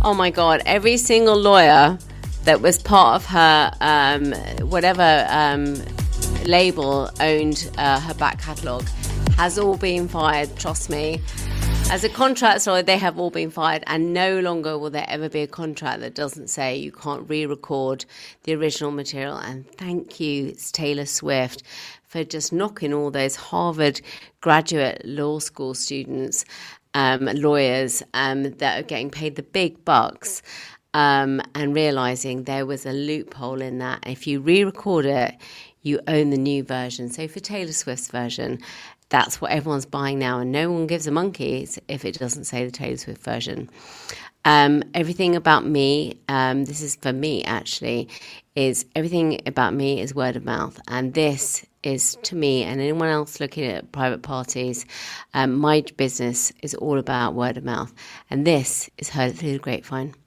Oh my God, every single lawyer that was part of her label owned her back catalogue has all been fired, trust me. As a contract lawyer, they have all been fired, and no longer will there ever be a contract that doesn't say you can't re-record the original material. And thank you, Taylor Swift, for just knocking all those Harvard graduate law school students, lawyers that are getting paid the big bucks, and realising there was a loophole in that. If you re-record it, you own the new version. So for Taylor Swift's version, that's what everyone's buying now, and no one gives a monkeys if it doesn't say the Taylor Swift version. Everything about me, this is for me actually, is everything about me is word of mouth. And this is, to me and anyone else looking at private parties, my business is all about word of mouth. And this is heard through the grapevine.